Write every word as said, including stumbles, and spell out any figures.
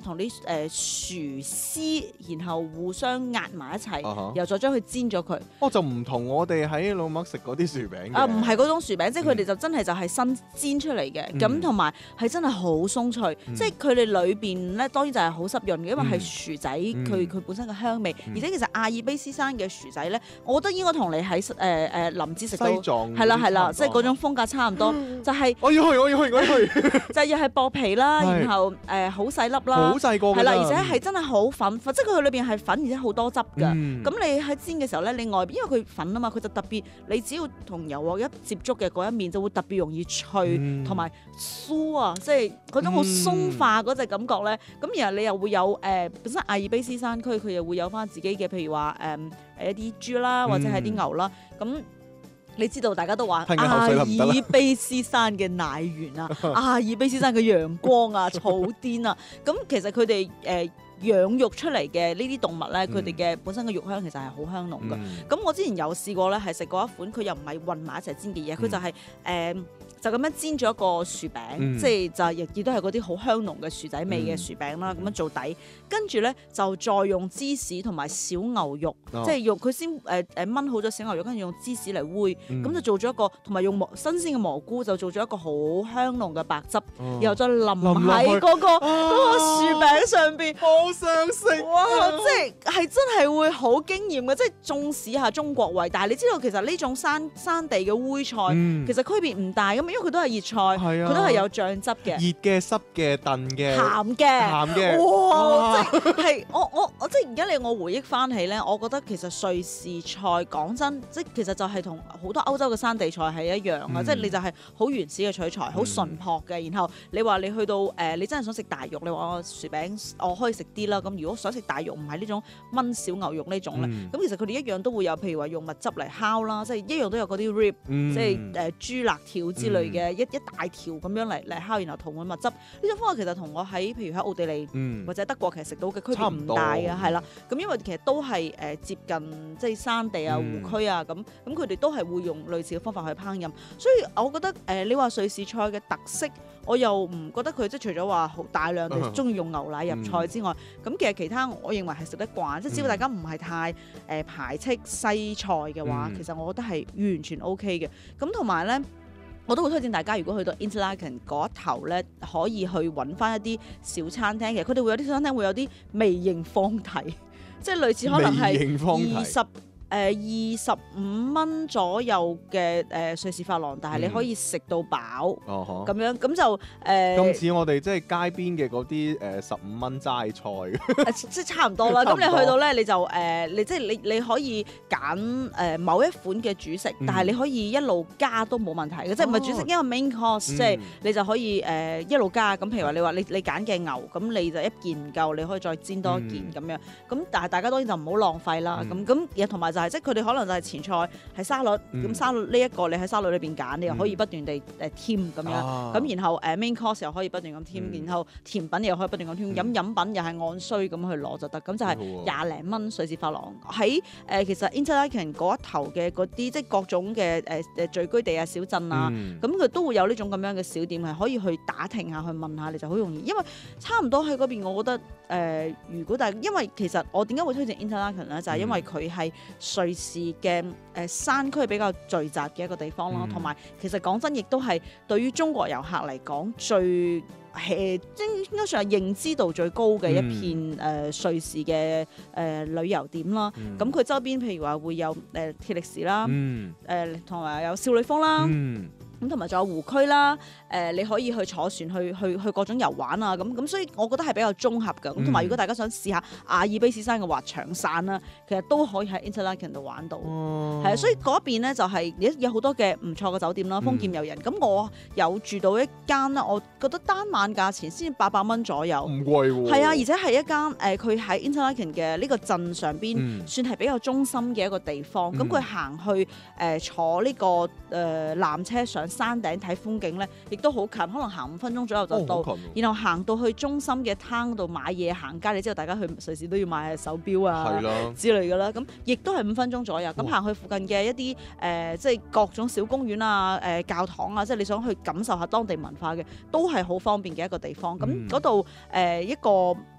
同啲誒薯絲，然後互相壓埋一齊， 啊然後再將佢煎咗佢。 哦，就唔同我哋喺老麥食嗰啲薯餅嘅啊，唔係嗰種薯餅，即係佢哋嗯就真係就係新煎出嚟嘅， 嗯咁同埋係真係好鬆脆， 嗯即係佢哋裏邊咧當然就係好濕潤嘅，因為係嗯薯仔嗯佢佢本身嘅香味， 嗯而且其實阿爾卑斯山嘅薯仔咧，我覺得應該同你喺誒誒林芝食到西藏係啦係啦，即係嗰種。 種風格差唔多，就係我要去，我要去，我要去， 就係又係薄皮啦， 係然後誒好細粒啦好，細個㗎係啦， 咋而且係真係好粉，即係佢裏邊係粉，而且好多汁㗎。 嗯咁你喺煎嘅時候咧，你外邊因為佢粉啊嘛，佢就特別，你只要同油鑊一接觸嘅嗰一面就會特別容易脆， 嗯同埋酥啊，即係嗰種好鬆化嗰隻感覺咧。咁、然後你又會有誒、呃本身阿爾卑斯山區佢又會有翻自己嘅，譬如話誒誒一啲豬啦，或者係啲牛啦，咁、你知道大家都話噴阿爾口水啦唔得啦卑斯山嘅奶源啊，阿爾卑斯山嘅陽光啊，草甸啊，咁其實佢哋誒養育出嚟嘅呢啲動物咧，佢哋嘅本身嘅肉香其實係好香濃㗎。 嗯咁我之前有試過咧，係食過一款佢又唔係混埋一齊煎嘅嘢，佢、 嗯就係、誒、就咁樣煎咗一個薯餅， 嗯即係就亦亦都係嗰啲好香濃嘅薯仔味嘅薯餅啦，咁、樣做底，跟住咧就再用芝士同埋小牛肉， 哦即係用佢先誒誒燜好咗小牛肉，跟住用芝士嚟煨，咁、 嗯就做咗一個，同埋用蘑新鮮嘅蘑菇就做咗一個好香濃嘅白汁， 哦然後再淋淋落喺去嗰、個嗰、 啊個薯餅上邊。 好想食哇！即係係真係會好驚豔嘅，即係縱使下中國味，但係你知道其實呢種山山地嘅煨菜， 嗯其實區別唔大噶嘛，因為佢都係熱菜， 係啊佢都係有醬汁嘅、 熱嘅、濕嘅、燉嘅、 鹹嘅。 鹹嘅， 哇！即係係我我我即係而家你我回憶翻起咧，我覺得其實瑞士菜講真，即係其實就係同好多歐洲嘅山地菜係一樣啊！ 嗯即係你就係好原始嘅取材，好純樸嘅。然後你話你去到誒、呃你真係想食大肉，你話我薯餅我可以食啲啦。咁如果想食大肉，唔係呢種燜小牛肉呢種咧， 嗯咁、其實佢哋一樣都會有，譬如話用蜜汁嚟烤啦，即係一樣都有嗰啲 rib。 嗯即係誒、呃、豬肋條之類嘅、一一大條咁樣嚟嚟烤，然後塗滿蜜汁。呢種方法其實同我喺譬如喺奧地利嗯或者德國其實食到嘅區別差唔多唔大嘅，係啦。咁因為其實都係誒、呃接近即係山地啊、 嗯湖區啊咁，咁佢哋都係會用類似嘅方法去烹飪。所以我覺得誒、呃你話瑞士菜嘅特色，我又唔覺得佢即係除咗話好大量地嗯中意用牛奶入菜之外，咁、其實其他我認為係食得慣，即係只要大家唔係太誒、呃排斥西菜嘅話， 嗯其實我覺得係完全 O K 嘅。咁同埋咧。我都會推薦大家，如果去到 Interlaken 嗰一頭咧，可以去揾翻一啲小餐廳嘅。佢哋會有啲小餐廳會有啲微型放題，即係類似可能微型放題係二十誒二十五蚊左右嘅誒、呃瑞士法郎，但係你可以食到飽咁、 哦呵樣，咁就誒、呃咁似我哋即係街邊嘅嗰啲誒十五蚊齋菜， 呃即係差唔多啦。 差唔多咁你去到咧，你就誒、呃、你即係你你可以揀誒、呃某一款嘅主食， 嗯但係你可以一路加都冇問題嘅，即係唔係主食， 哦因為 main course、 嗯即係你就可以誒、呃一路加。咁譬如話你話你你揀嘅牛，咁你就一件唔夠，你可以再煎多一件咁、樣。咁但係大家當然就唔好浪費啦。咁嗯咁又同埋就係、即係佢哋可能就係前菜係沙律，咁、 嗯沙律呢一個你喺沙律裏邊揀，你又可以不斷地誒添咁樣。 啊咁然後誒 main course 又可以不斷咁添， 嗯然後甜品又可以不斷咁添， 嗯飲飲品又係按需咁去攞就得，咁就係幾好喎廿零蚊瑞士法郎。喺誒、呃其實 Interlaken 嗰一頭嘅嗰啲即係各種嘅誒誒聚居地啊、小鎮啊， 嗯咁佢、都會有呢種咁樣嘅小店係可以去打聽下、去問下，你就好容易。因為差唔多喺嗰邊，我覺得誒、呃如果大因為其實我點解會推薦 Interlaken 咧，就係、因為佢係瑞士嘅誒、呃山區比較聚集嘅一個地方啦， 嗯同埋、其實講真，亦都係對於中國遊客嚟講最係應應該算係認知度最高嘅一片誒、呃瑞士嘅誒、呃旅遊點啦。 嗯咁佢、周邊譬如話會有誒、呃、鐵力士啦， 嗯誒同埋有少女峰啦。 嗯咁同埋仲有湖區啦，誒、你可以去坐船去去去各種遊玩啊，咁咁所以我覺得係比較綜合嘅。咁同埋如果大家想試下阿爾卑斯山嘅滑翔傘啦，其實都可以喺 Interlaken 度玩到。 哦係啊，所以嗰邊咧就係有有好多嘅唔錯嘅酒店啦，豐儉由人。咁、我有住到一間啦，我覺得單晚價錢先八百蚊左右。 唔貴喎， 係啊，而且係一間誒，佢、喺 Interlaken 嘅呢個鎮上邊， 嗯算係比較中心嘅一個地方。咁嗯佢行去誒、呃坐呢、個誒、呃、纜車上山頂睇風景咧，亦都好近，可能行五分鐘左右就到。 哦好近喎然後行到去中心嘅攤度買嘢行街，你知道大家去瑞士都要買手錶啊係啦， 之類嘅啦，咁亦都係五分鐘左右。咁行去附近嘅一啲誒、呃即係各種小公園啊、誒、呃、教堂啊，即係你想去感受下當地文化嘅，都係好方便嘅一個地方。咁嗯嗰度誒一個